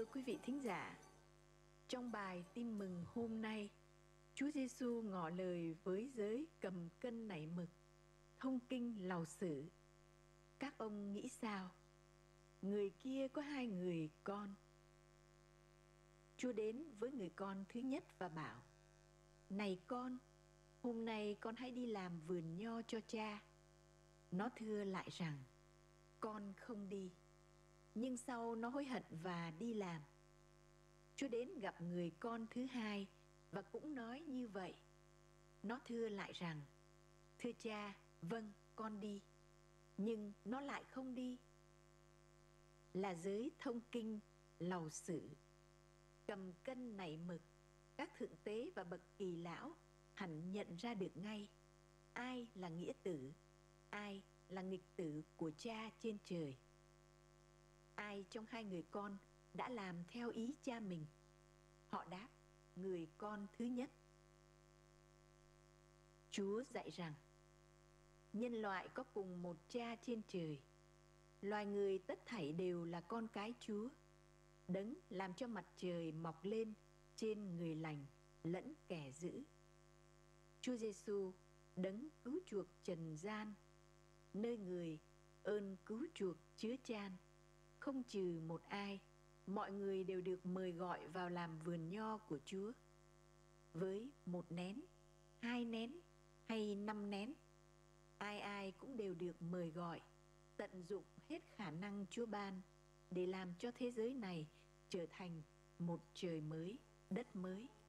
Thưa quý vị thính giả, trong bài tin mừng hôm nay, Chúa Giêsu ngỏ lời với giới cầm cân nảy mực, thông kinh lầu xử. Các ông nghĩ sao? Người kia có 2 người con. Chúa đến với người con thứ nhất và bảo: "Này con, hôm nay con hãy đi làm vườn nho cho cha." Nó thưa lại rằng: "Con không đi." Nhưng sau nó hối hận và đi làm. Chúa đến gặp người con thứ hai và cũng nói như vậy. Nó thưa lại rằng: "Thưa cha, vâng, con đi." Nhưng nó lại không đi. Là giới thông kinh lầu xử, cầm cân nảy mực, các thượng tế và bậc kỳ lão hẳn nhận ra được ngay ai là nghĩa tử, ai là nghịch tử của cha trên trời. Ai trong 2 người con đã làm theo ý cha mình? Họ đáp: người con thứ nhất. Chúa dạy rằng nhân loại có cùng một cha trên trời. Loài người tất thảy đều là con cái Chúa, đấng làm cho mặt trời mọc lên trên người lành lẫn kẻ dữ. Chúa Giêsu, đấng cứu chuộc trần gian, nơi người ơn cứu chuộc chứa chan, không trừ một ai, mọi người đều được mời gọi vào làm vườn nho của Chúa. Với 1 nén, 2 nén hay 5 nén, ai ai cũng đều được mời gọi, tận dụng hết khả năng Chúa ban để làm cho thế giới này trở thành một trời mới, đất mới.